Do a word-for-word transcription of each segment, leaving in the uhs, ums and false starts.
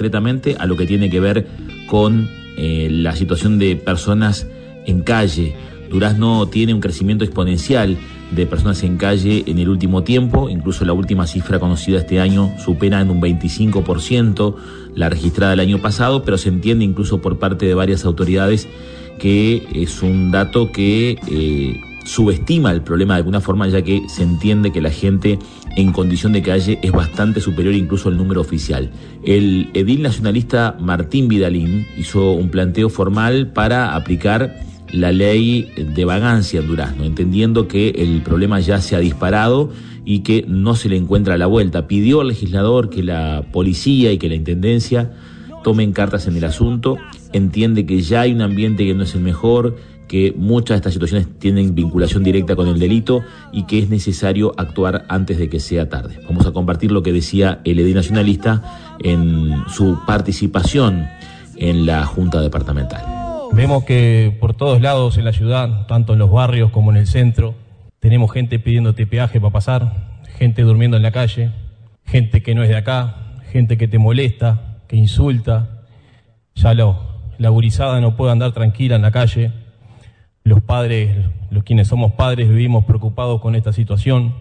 concretamente a lo que tiene que ver con eh, la situación de personas en calle. Durazno tiene un crecimiento exponencial de personas en calle en el último tiempo, incluso la última cifra conocida este año supera en un veinticinco por ciento la registrada el año pasado, pero se entiende incluso por parte de varias autoridades que es un dato que eh, subestima el problema de alguna forma, ya que se entiende que la gente en condición de calle es bastante superior incluso al número oficial. El edil nacionalista Martín Vidalín hizo un planteo formal para aplicar la ley de vagancia en Durazno, entendiendo que el problema ya se ha disparado y que no se le encuentra a la vuelta. Pidió al legislador que la policía y que la intendencia tomen cartas en el asunto, entiende que ya hay un ambiente que no es el mejor, que muchas de estas situaciones tienen vinculación directa con el delito y que es necesario actuar antes de que sea tarde. Vamos a compartir lo que decía el edil nacionalista en su participación en la Junta Departamental. Vemos que por todos lados en la ciudad, tanto en los barrios como en el centro, tenemos gente pidiéndote peaje para pasar, gente durmiendo en la calle, gente que no es de acá, gente que te molesta, que insulta. Ya lo, la gurizada no puede andar tranquila en la calle. Los padres, los quienes somos padres, vivimos preocupados con esta situación.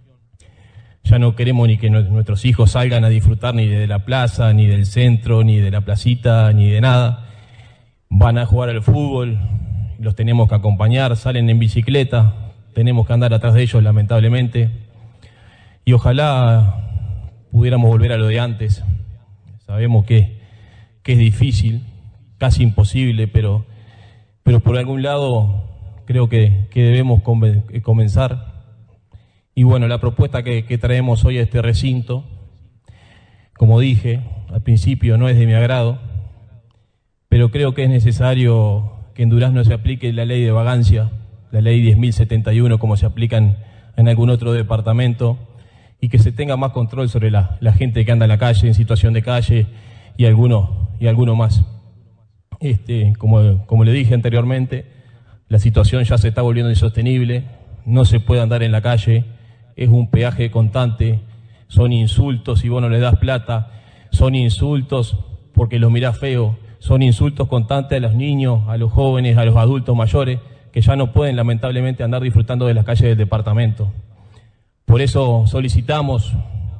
Ya no queremos ni que nuestros hijos salgan a disfrutar ni de la plaza, ni del centro, ni de la placita, ni de nada. Van a jugar al fútbol, los tenemos que acompañar, salen en bicicleta, tenemos que andar atrás de ellos lamentablemente. Y ojalá pudiéramos volver a lo de antes. Sabemos que, que es difícil, casi imposible, pero, pero por algún lado creo que, que debemos comenzar. Y bueno, la propuesta que, que traemos hoy a este recinto, como dije al principio, no es de mi agrado, pero creo que es necesario que en Durazno se aplique la ley de vagancia, la ley diez mil setenta y uno, como se aplica en, en algún otro departamento, y que se tenga más control sobre la, la gente que anda en la calle, en situación de calle, y alguno, y alguno más. Este, como, como le dije anteriormente, la situación ya se está volviendo insostenible, no se puede andar en la calle, es un peaje constante, son insultos si vos no le das plata, son insultos porque los mirás feo, son insultos constantes a los niños, a los jóvenes, a los adultos mayores, que ya no pueden lamentablemente andar disfrutando de las calles del departamento. Por eso solicitamos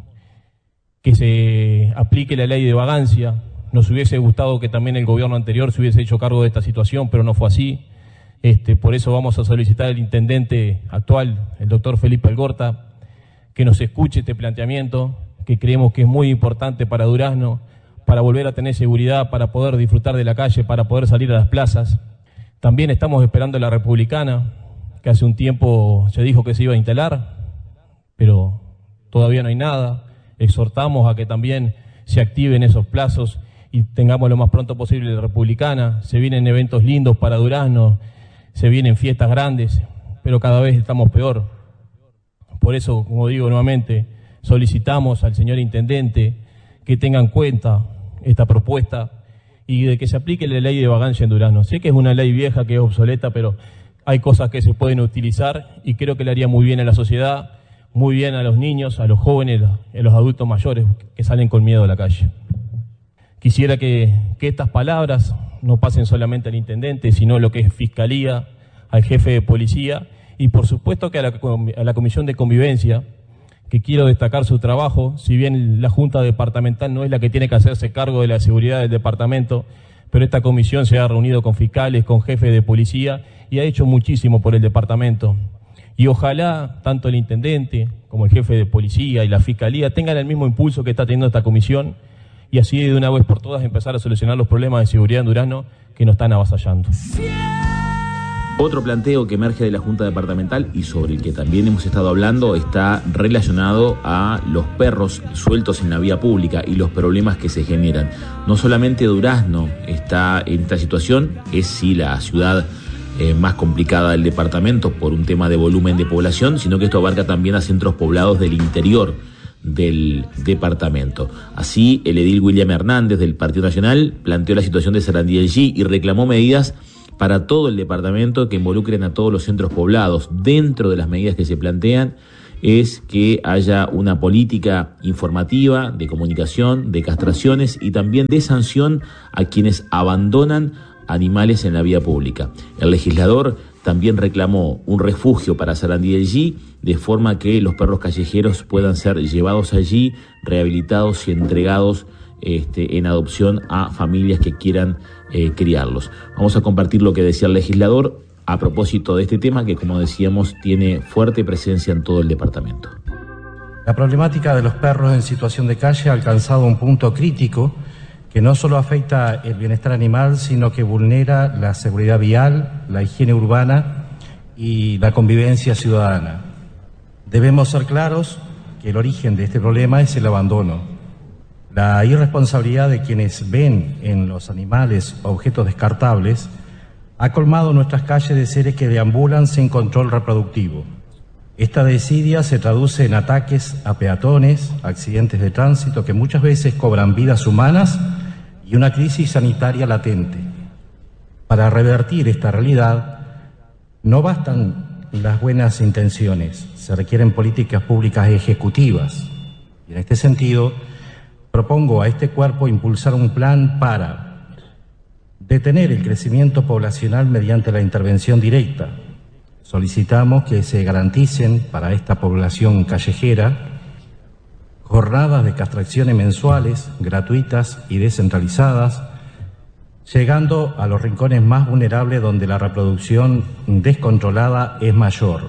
que se aplique la ley de vagancia. Nos hubiese gustado que también el gobierno anterior se hubiese hecho cargo de esta situación, pero no fue así. Este, por eso vamos a solicitar al intendente actual, el doctor Felipe Algorta, que nos escuche este planteamiento, que creemos que es muy importante para Durazno, para volver a tener seguridad, para poder disfrutar de la calle, para poder salir a las plazas. También estamos esperando la Republicana, que hace un tiempo se dijo que se iba a instalar, pero todavía no hay nada. Exhortamos a que también se activen esos plazos y tengamos lo más pronto posible la Republicana. Se vienen eventos lindos para Durazno, se vienen fiestas grandes, pero cada vez estamos peor. Por eso, como digo nuevamente, solicitamos al señor intendente que tenga en cuenta esta propuesta y de que se aplique la ley de vagancia en Durazno. Sé que es una ley vieja, que es obsoleta, pero hay cosas que se pueden utilizar y creo que le haría muy bien a la sociedad, muy bien a los niños, a los jóvenes, a los adultos mayores que salen con miedo a la calle. Quisiera que, que estas palabras no pasen solamente al intendente, sino lo que es fiscalía, al jefe de policía y por supuesto que a la, a la comisión de convivencia, que quiero destacar su trabajo, si bien la Junta Departamental no es la que tiene que hacerse cargo de la seguridad del departamento, pero esta comisión se ha reunido con fiscales, con jefes de policía y ha hecho muchísimo por el departamento. Y ojalá tanto el intendente como el jefe de policía y la fiscalía tengan el mismo impulso que está teniendo esta comisión y así de una vez por todas empezar a solucionar los problemas de seguridad en Durazno que nos están avasallando. Otro planteo que emerge de la Junta Departamental y sobre el que también hemos estado hablando está relacionado a los perros sueltos en la vía pública y los problemas que se generan. No solamente Durazno está en esta situación, es sí la ciudad eh, más complicada del departamento por un tema de volumen de población, sino que esto abarca también a centros poblados del interior del departamento. Así, el edil William Hernández del Partido Nacional planteó la situación de Sarandí y reclamó medidas para todo el departamento que involucren a todos los centros poblados. Dentro de las medidas que se plantean es que haya una política informativa, de comunicación, de castraciones y también de sanción a quienes abandonan animales en la vía pública. El legislador también reclamó un refugio para Sarandí del G, de forma que los perros callejeros puedan ser llevados allí, rehabilitados y entregados este, en adopción a familias que quieran eh, criarlos. Vamos a compartir lo que decía el legislador a propósito de este tema que, como decíamos, tiene fuerte presencia en todo el departamento. La problemática de los perros en situación de calle ha alcanzado un punto crítico que no solo afecta el bienestar animal, sino que vulnera la seguridad vial, la higiene urbana y la convivencia ciudadana. Debemos ser claros que el origen de este problema es el abandono. La irresponsabilidad de quienes ven en los animales objetos descartables ha colmado nuestras calles de seres que deambulan sin control reproductivo. Esta desidia se traduce en ataques a peatones, accidentes de tránsito que muchas veces cobran vidas humanas y una crisis sanitaria latente. Para revertir esta realidad, no bastan las buenas intenciones, se requieren políticas públicas ejecutivas. Y en este sentido, propongo a este cuerpo impulsar un plan para detener el crecimiento poblacional mediante la intervención directa. Solicitamos que se garanticen para esta población callejera jornadas de castraciones mensuales, gratuitas y descentralizadas, llegando a los rincones más vulnerables donde la reproducción descontrolada es mayor.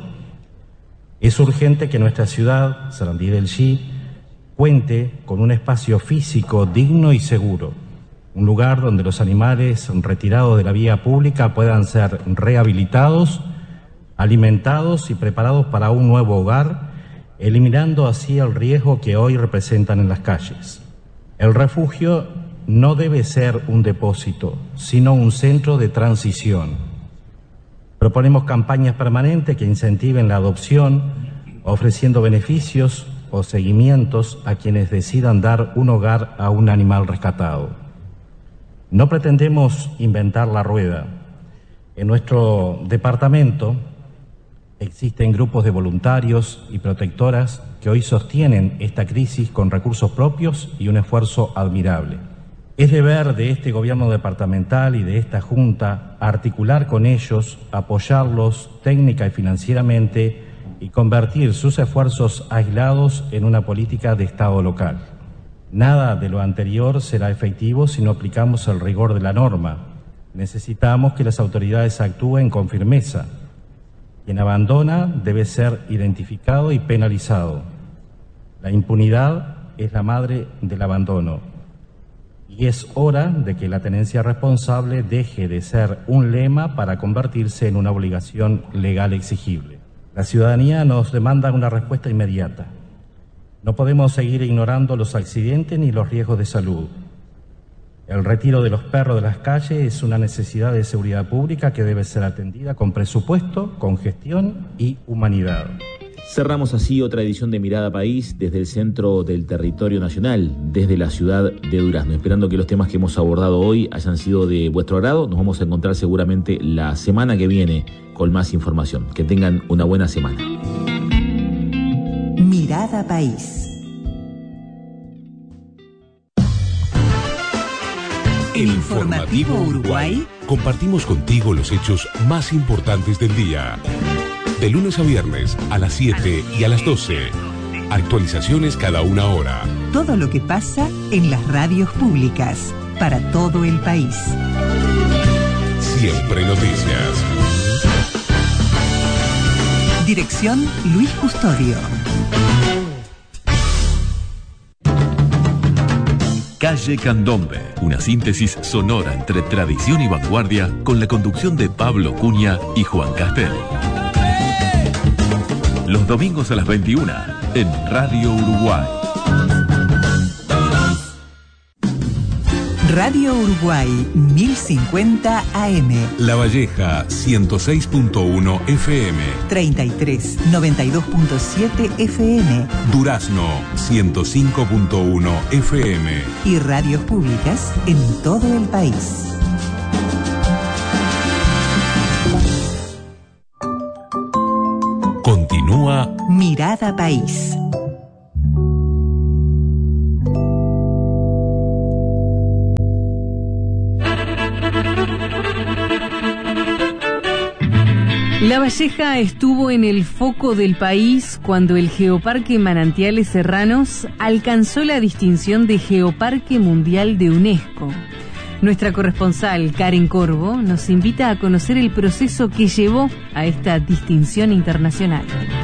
Es urgente que nuestra ciudad, Sarandí del G, cuente con un espacio físico digno y seguro, un lugar donde los animales retirados de la vía pública puedan ser rehabilitados, alimentados y preparados para un nuevo hogar, eliminando así el riesgo que hoy representan en las calles. El refugio no debe ser un depósito, sino un centro de transición. Proponemos campañas permanentes que incentiven la adopción, ofreciendo beneficios o seguimientos a quienes decidan dar un hogar a un animal rescatado. No pretendemos inventar la rueda. En nuestro departamento existen grupos de voluntarios y protectoras que hoy sostienen esta crisis con recursos propios y un esfuerzo admirable. Es deber de este gobierno departamental y de esta Junta articular con ellos, apoyarlos técnica y financieramente y convertir sus esfuerzos aislados en una política de Estado local. Nada de lo anterior será efectivo si no aplicamos el rigor de la norma. Necesitamos que las autoridades actúen con firmeza. Quien abandona debe ser identificado y penalizado. La impunidad es la madre del abandono. Y es hora de que la tenencia responsable deje de ser un lema para convertirse en una obligación legal exigible. La ciudadanía nos demanda una respuesta inmediata. No podemos seguir ignorando los accidentes ni los riesgos de salud. El retiro de los perros de las calles es una necesidad de seguridad pública que debe ser atendida con presupuesto, con gestión y humanidad. Cerramos así otra edición de Mirada País desde el centro del territorio nacional, desde la ciudad de Durazno. Esperando que los temas que hemos abordado hoy hayan sido de vuestro agrado. Nos vamos a encontrar seguramente la semana que viene con más información. Que tengan una buena semana. Mirada País. El Informativo Uruguay. Compartimos contigo los hechos más importantes del día. De lunes a viernes a las siete y a las doce. Actualizaciones cada una hora. Todo lo que pasa en las radios públicas para todo el país. Siempre noticias. Dirección Luis Custodio. Calle Candombe, una síntesis sonora entre tradición y vanguardia con la conducción de Pablo Cunha y Juan Castel. Los domingos a las veintiuna en Radio Uruguay. Radio Uruguay mil cincuenta A M. La Valleja ciento seis punto uno F M. treinta y tres noventa y dos punto siete F M. Durazno ciento cinco punto uno F M. Y radios públicas en todo el país. Continúa Mirada País. La Valleja estuvo en el foco del país cuando el Geoparque Manantiales Serranos alcanzó la distinción de Geoparque Mundial de UNESCO. Nuestra corresponsal, Karen Corvo, nos invita a conocer el proceso que llevó a esta distinción internacional.